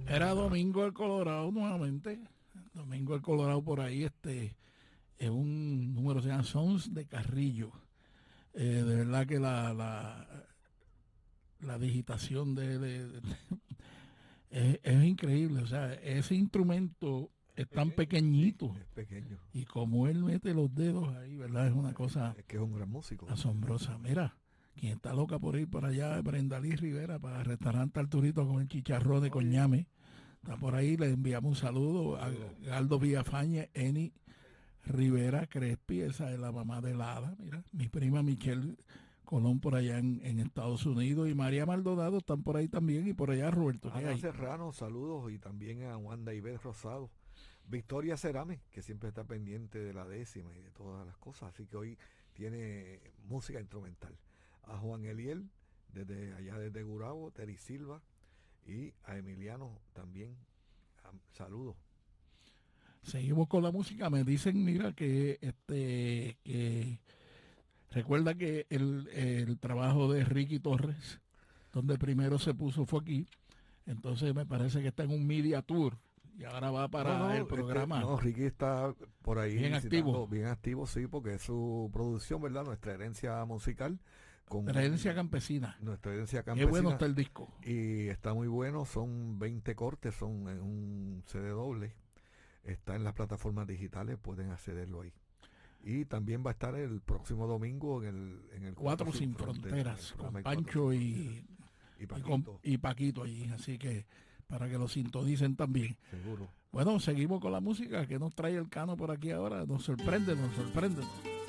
Era Domingo el Colorado nuevamente. Domingo el Colorado por ahí, es un número, se llama Sons de Carrillo. De verdad que la digitación es increíble. O sea, ese instrumento es tan pequeñito Es pequeño. y como él mete los dedos ahí, ¿verdad? Es una cosa Es que es un gran músico. asombrosa. Mira, quien está loca por ir para allá es Brendalí Rivera para el restaurante Arturito con el chicharrón de Oye, coñame. Está por ahí, le enviamos un saludo a Galdo Villafañe, Eni Rivera Crespi, esa es la mamá de Lada, mira, mi prima Michelle Colón por allá en Estados Unidos y María Maldonado están por ahí también y por allá Roberto, ¿qué Ana hay? Serrano, saludos, y también a Wanda Ibel Rosado. Victoria Cerame, que siempre está pendiente de la décima y de todas las cosas, así que hoy tiene música instrumental. A Juan Eliel, desde allá desde Gurabo, Teri Silva, y a Emiliano también, saludos. Seguimos con la música, me dicen, mira, que recuerda que el trabajo de Ricky Torres, donde primero se puso fue aquí, entonces me parece que está en un media tour y ahora va No, para el no, programa no, Ricky está por ahí bien activo. visitando, bien activo, sí, porque es su producción, ¿verdad? Nuestra herencia musical, Herencia con campesina. nuestra herencia Qué bueno campesina, está el disco. y está muy bueno, son 20 cortes, son en un CD doble, está en las plataformas digitales, pueden accederlo ahí. Y también va a estar el próximo domingo en el Cuatro Cuatro Sin sin Fronteras, en el fronteras, con programa El Cuatro Sin Pancho Fronteras. Y Paquito, y Paquito allí. Así que para que lo sintonicen también. seguro. Bueno, seguimos con la música que nos trae el Cano por aquí ahora. Nos sorprende, nos sorprende.